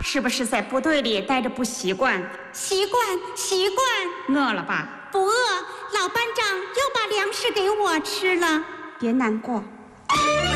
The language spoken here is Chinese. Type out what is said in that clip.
是不是在部队里待着不习惯？ 习惯。 饿了吧？ 不饿，老班长又把粮食给我吃了。 别难过，